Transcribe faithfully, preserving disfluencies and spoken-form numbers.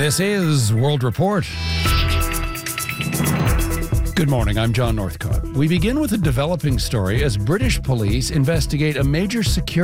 This is World Report. Good morning, I'm John Northcott. We begin with a developing story as British police investigate a major security